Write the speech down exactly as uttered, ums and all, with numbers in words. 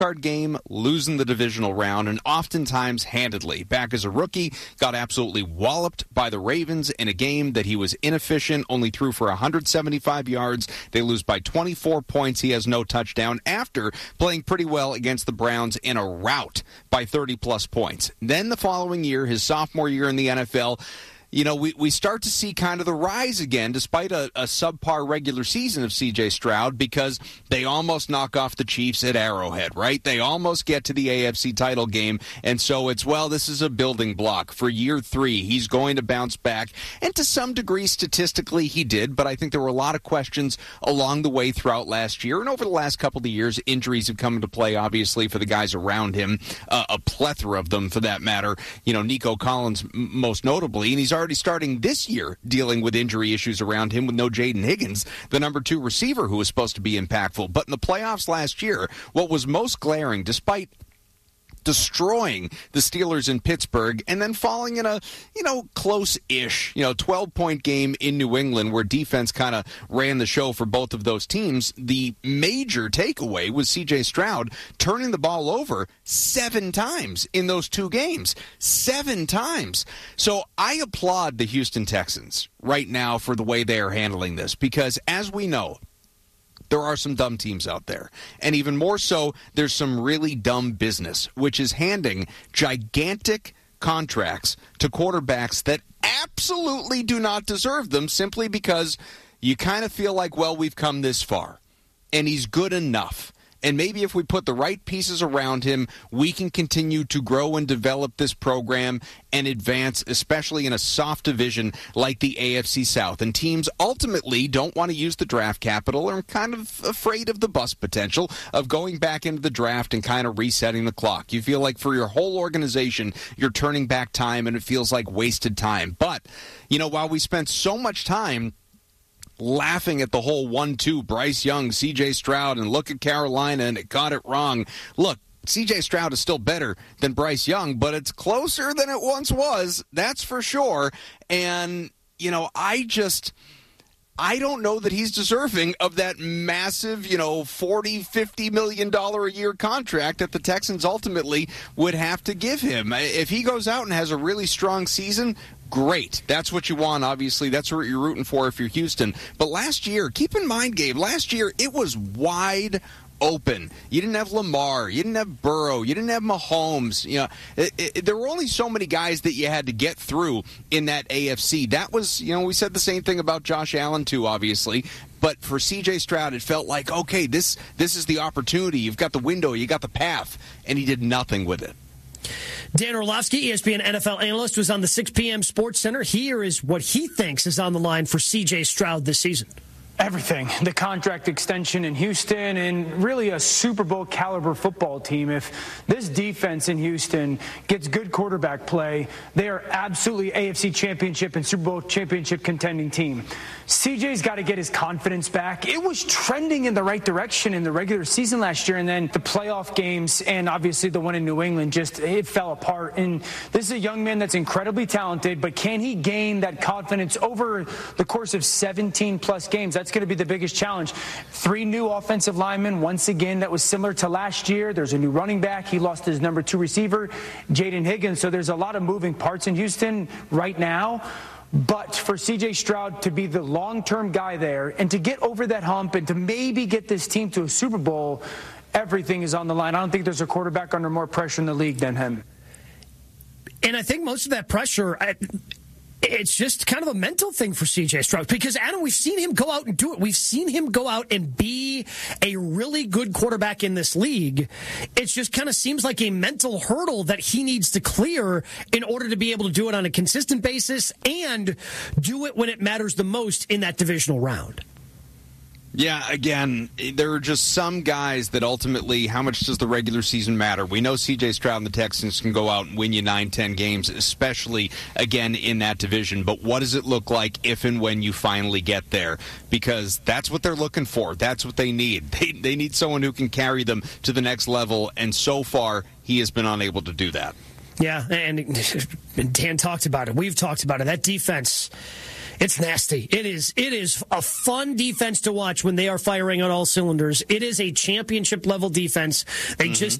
card game, losing the divisional round, and oftentimes handedly. Back as a rookie, got absolutely walloped by the Ravens in a game that he was inefficient, only threw for one hundred seventy-five yards. They lose by twenty-four points. He has no touchdown after playing pretty well against the Browns in a rout by thirty-plus points. Then the following year, his sophomore year in the N F L, you know, we, we start to see kind of the rise again, despite a, a subpar regular season of C J Stroud, because they almost knock off the Chiefs at Arrowhead, right? They almost get to the A F C title game, and so it's, well, this is a building block. For year three, he's going to bounce back, and to some degree, statistically, he did, but I think there were a lot of questions along the way throughout last year, and over the last couple of years, injuries have come into play, obviously, for the guys around him, uh, a plethora of them, for that matter. You know, Nico Collins m- most notably, and he's already already starting this year dealing with injury issues around him with no Jaden Higgins, the number two receiver who was supposed to be impactful. But in the playoffs last year, what was most glaring, despite destroying the Steelers in Pittsburgh and then falling in a, you know, close-ish, you know, twelve-point game in New England where defense kind of ran the show for both of those teams, the major takeaway was C J Stroud turning the ball over seven times in those two games. Seven times. So I applaud the Houston Texans right now for the way they are handling this because, as we know, there are some dumb teams out there. And even more so, there's some really dumb business, which is handing gigantic contracts to quarterbacks that absolutely do not deserve them simply because you kind of feel like, well, we've come this far, and he's good enough. And maybe if we put the right pieces around him, we can continue to grow and develop this program and advance, especially in a soft division like the A F C South. And teams ultimately don't want to use the draft capital or are kind of afraid of the bust potential of going back into the draft and kind of resetting the clock. You feel like for your whole organization, you're turning back time and it feels like wasted time. But, you know, while we spent so much time laughing at the whole one two, Bryce Young, C J Stroud, and look at Carolina, and it got it wrong. Look, C J Stroud is still better than Bryce Young, but it's closer than it once was, that's for sure. And, you know, I just, I don't know that he's deserving of that massive, you know, forty, fifty million dollars a year contract that the Texans ultimately would have to give him. If he goes out and has a really strong season, great. That's what you want, obviously. That's what you're rooting for if you're Houston. But last year, keep in mind, Gabe, last year it was wide open. You didn't have Lamar. You didn't have Burrow. You didn't have Mahomes. You know, it, it, there were only so many guys that you had to get through in that A F C. That was, you know, we said the same thing about Josh Allen, too, obviously. But for C J Stroud, it felt like, okay, this this is the opportunity. You've got the window. You got the path. And he did nothing with it. Dan Orlovsky, E S P N N F L analyst, was on the six p.m. Sports Center. Here is what he thinks is on the line for C J Stroud this season. Everything. The contract extension in Houston and really a Super Bowl caliber football team. If this defense in Houston gets good quarterback play, they are absolutely A F C championship and Super Bowl championship contending team. C J's got to get his confidence back. It was trending in the right direction in the regular season last year, and then the playoff games and obviously the one in New England, just it fell apart. And this is a young man that's incredibly talented, but can he gain that confidence over the course of seventeen plus games? That's going to be the biggest challenge. Three new offensive linemen, once again, that was similar to last year. There's a new running back. He lost his number two receiver, Jaden Higgins. So there's a lot of moving parts in Houston right now. But for C J Stroud to be the long-term guy there and to get over that hump and to maybe get this team to a Super Bowl, everything is on the line. I don't think there's a quarterback under more pressure in the league than him. And I think most of that pressure, I, it's just kind of a mental thing for C J Stroud. Because, Adam, we've seen him go out and do it. We've seen him go out and be a really good quarterback in this league. It just kind of seems like a mental hurdle that he needs to clear in order to be able to do it on a consistent basis and do it when it matters the most in that divisional round. Yeah, again, there are just some guys that ultimately, how much does the regular season matter? We know C J Stroud and the Texans can go out and win you nine, ten games, especially, again, in that division. But what does it look like if and when you finally get there? Because that's what they're looking for. That's what they need. They, they need someone who can carry them to the next level, and so far, he has been unable to do that. Yeah, and Dan talked about it. We've talked about it. That defense It's nasty. It is. It is a fun defense to watch when they are firing on all cylinders. It is a championship level defense. They mm-hmm. just